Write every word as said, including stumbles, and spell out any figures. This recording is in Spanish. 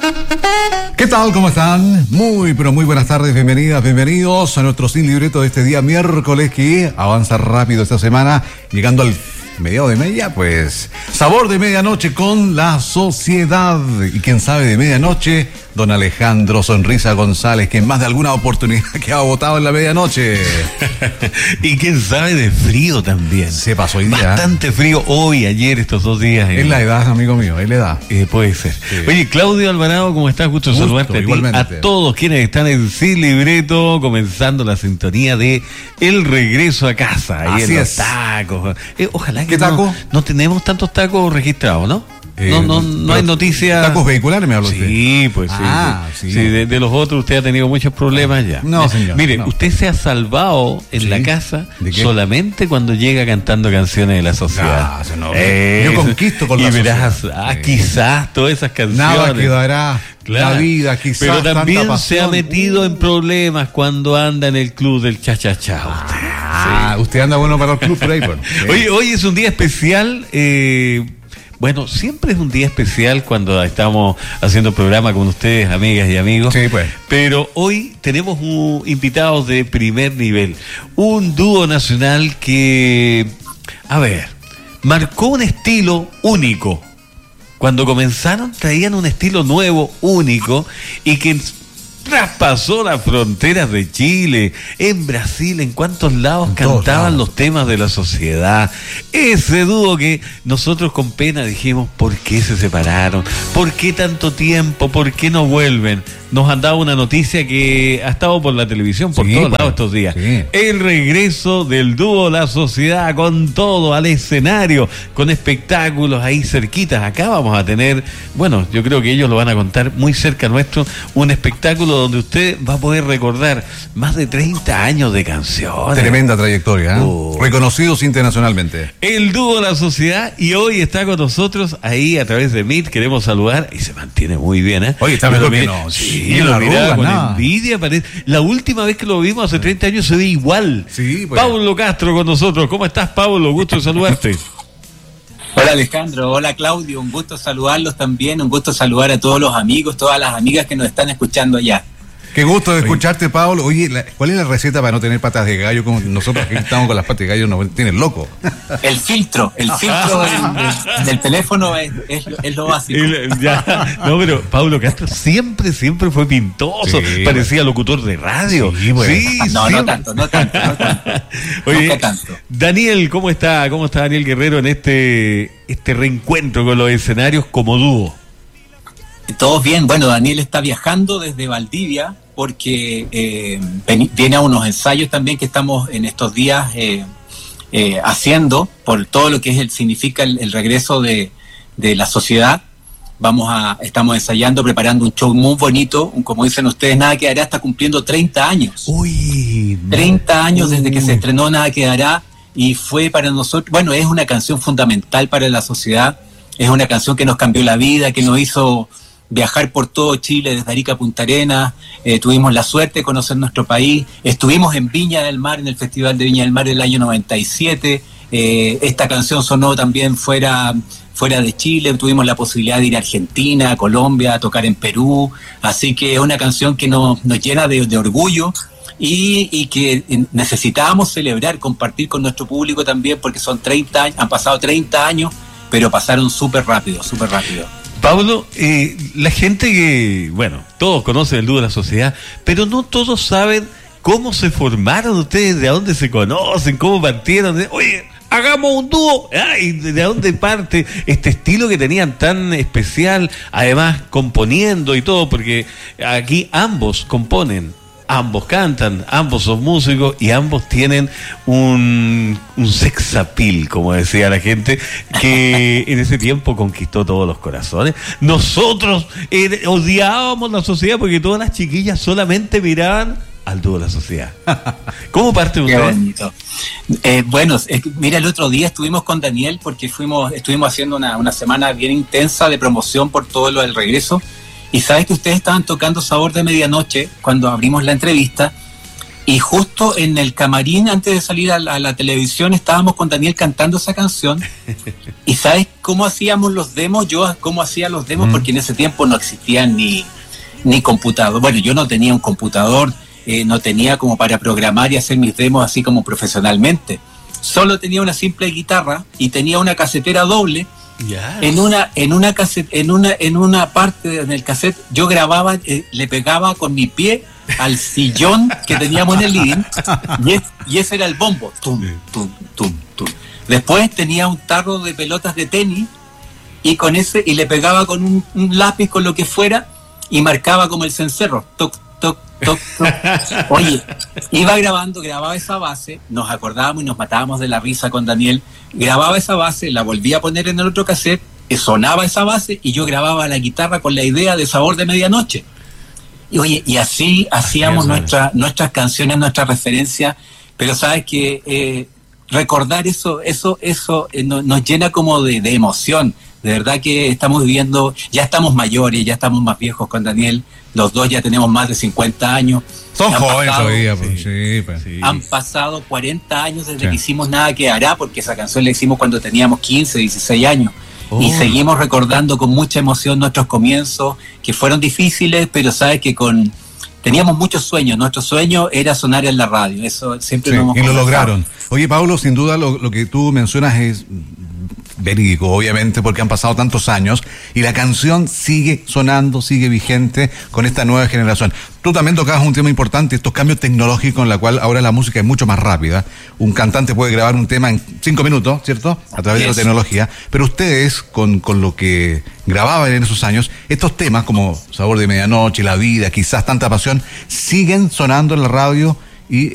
¿Qué tal? ¿Cómo están? Muy, pero muy buenas tardes, bienvenidas, bienvenidos a nuestro Sin Libreto de este día miércoles que avanza rápido esta semana, llegando al mediado de media, pues sabor de medianoche con La Sociedad. Y quién sabe de medianoche, don Alejandro Sonrisa González, que en más de alguna oportunidad que ha votado en la medianoche. Y quién sabe de frío también. Se pasó hoy día. Bastante frío hoy, ayer, estos dos días. Es la edad, amigo mío, es la edad. Eh, puede ser. Sí. Oye, Claudio Alvarado, ¿cómo estás? Gusto, Gusto saludarte a ti, a todos quienes están en Sin Libreto, comenzando la sintonía de El Regreso a Casa. Ahí Así en es. Los tacos. Eh, ojalá que ¿Qué taco? No, no tenemos tantos tacos registrados, ¿no? Eh, no, no, no hay noticias. ¿Tacos vehiculares me habló usted? Sí, pues sí. Ah, sí. sí. sí de, de los otros usted ha tenido muchos problemas ya. No, señor. Mire, no. usted se ha salvado en ¿Sí? la casa solamente cuando llega cantando canciones de la sociedad. No, eso no. Eh, Yo conquisto con y la verás, sociedad. ah, Sí. quizás todas esas canciones. Nada quedará. Claro. La vida, quizás. Pero también tanta se ha metido uh. en problemas cuando anda en el club del cha-cha-cha. Usted, Ah, sí. usted anda bueno para el club por ahí, bueno. Sí. Oye, hoy es un día especial. Eh, bueno, siempre es un día especial cuando estamos haciendo programa con ustedes, amigas y amigos. Sí, pues. Pero hoy tenemos un, invitados de primer nivel. Un dúo nacional que, a ver, marcó un estilo único. Cuando comenzaron traían un estilo nuevo, único, y que traspasó las fronteras de Chile, en Brasil, en cuantos lados en cantaban lados. Los temas de la sociedad. Ese dúo que nosotros con pena dijimos, ¿por qué se separaron? ¿Por qué tanto tiempo? ¿Por qué no vuelven? Nos han dado una noticia que ha estado por la televisión, por sí, todos lados estos días. Sí. El regreso del dúo La Sociedad, con todo, al escenario, con espectáculos ahí cerquitas. Acá vamos a tener, bueno, yo creo que ellos lo van a contar muy cerca nuestro, un espectáculo donde usted va a poder recordar más de treinta años de canciones. Tremenda trayectoria, ¿eh? Oh. Reconocidos internacionalmente. El dúo La Sociedad, y hoy está con nosotros ahí a través de Meet. Queremos saludar y se mantiene muy bien, ¿eh? Oye, está mejor que no. Sí. Y lo miraba con nada. envidia. Parece. La última vez que lo vimos hace treinta años se ve igual. Sí, pues. Pablo Castro con nosotros. ¿Cómo estás, Pablo? Gusto de saludarte. Hola, Alejandro. Hola, Claudio. Un gusto saludarlos también. Un gusto saludar a todos los amigos, todas las amigas que nos están escuchando allá. Qué gusto de escucharte, Pablo. Oye, la, ¿cuál es la receta para no tener patas de gallo? Como nosotros aquí estamos con las patas de gallo, nos tienen loco. El filtro, el filtro del, del, del teléfono es, es, es lo básico. El, ya, no, pero Pablo Castro siempre, siempre fue pintoso. Sí, parecía bueno. locutor de radio. Sí, bueno. sí no, no tanto, no tanto, no tanto. Oye, Nunca tanto. Daniel, ¿cómo está? ¿Cómo está Daniel Guerrero en este, este reencuentro con los escenarios como dúo? Todos bien. Bueno, Daniel está viajando desde Valdivia porque eh, viene a unos ensayos también que estamos en estos días eh, eh, haciendo por todo lo que es el significa el, el regreso de, de la sociedad. Vamos a, estamos ensayando, preparando un show muy bonito, un, como dicen ustedes, Nada Quedará está cumpliendo treinta años. Uy, treinta años uy. desde que se estrenó Nada Quedará, y fue para nosotros, bueno, es una canción fundamental para la sociedad, es una canción que nos cambió la vida, que nos hizo viajar por todo Chile, desde Arica a Punta Arenas. Eh, tuvimos la suerte de conocer nuestro país, estuvimos en Viña del Mar, en el Festival de Viña del Mar el año noventa y siete, eh, esta canción sonó también fuera, fuera de Chile, tuvimos la posibilidad de ir a Argentina, a Colombia, a tocar en Perú, así que es una canción que nos, nos llena de, de orgullo y, y que necesitábamos celebrar, compartir con nuestro público también, porque son treinta años, han pasado treinta años, pero pasaron súper rápido, súper rápido. Pablo, eh, la gente que, bueno, todos conocen el dúo de La Sociedad, pero no todos saben cómo se formaron ustedes, de dónde se conocen, cómo partieron. De, Oye, hagamos un dúo. Ay, ¿de dónde parte este estilo que tenían tan especial? Además, componiendo y todo, porque aquí ambos componen. Ambos cantan, ambos son músicos y ambos tienen un, un sex appeal, como decía la gente, que en ese tiempo conquistó todos los corazones. Nosotros eh, odiábamos la sociedad porque todas las chiquillas solamente miraban al dúo de La Sociedad. ¿Cómo parte usted? Qué bonito. Eh, bueno, es que, mira, el otro día estuvimos con Daniel porque fuimos, estuvimos haciendo una, una semana bien intensa de promoción por todo lo del regreso. Y sabes que ustedes estaban tocando Sabor de Medianoche cuando abrimos la entrevista, y justo en el camarín antes de salir a la, a la televisión estábamos con Daniel cantando esa canción, y sabes cómo hacíamos los demos, yo cómo hacía los demos, Mm. porque en ese tiempo no existían ni, ni computador. Bueno, yo no tenía un computador, eh, no tenía como para programar y hacer mis demos así como profesionalmente. Solo tenía una simple guitarra y tenía una casetera doble. Ya. En una, en una cassette, en una, en una parte en el cassette, yo grababa, eh, le pegaba con mi pie al sillón que teníamos en el living, y, es, y ese era el bombo. Tum, tum, tum, tum. Después tenía un tarro de pelotas de tenis, y con ese, y le pegaba con un, un lápiz, con lo que fuera, y marcaba como el cencerro. Toc, toc, toc, toc. Oye, iba grabando, grababa esa base, nos acordábamos y nos matábamos de la risa con Daniel. Grababa esa base, la volvía a poner en el otro cassette, y sonaba esa base, y yo grababa la guitarra con la idea de Sabor de Medianoche. Y oye, y así hacíamos Así es, nuestra, nuestras canciones, nuestras referencias, pero sabes que eh, recordar eso, eso, eso eh, no, nos llena como de, de emoción. De verdad que estamos viviendo, ya estamos mayores, ya estamos más viejos con Daniel, los dos ya tenemos más de cincuenta años. Son Han jóvenes pasado- todavía, pues. sí, Sí, pues. sí. Han pasado cuarenta años desde Sí. que hicimos Nada Que Hará, porque esa canción la hicimos cuando teníamos quince, dieciséis años. Oh. Y seguimos recordando con mucha emoción nuestros comienzos, que fueron difíciles, pero sabes que con teníamos muchos sueños. Nuestro sueño era sonar en la radio, eso siempre Sí, lo hemos y lo conversado. lograron. Oye, Pablo, sin duda lo, lo que tú mencionas es verídico, obviamente, porque han pasado tantos años y la canción sigue sonando, sigue vigente con esta nueva generación. Tú también tocabas un tema importante, estos cambios tecnológicos en la cual ahora la música es mucho más rápida. Un cantante puede grabar un tema en cinco minutos, ¿cierto? A través de la Yes. tecnología. Pero ustedes, con, con lo que grababan en esos años, estos temas como Sabor de Medianoche, La Vida, quizás Tanta Pasión, siguen sonando en la radio y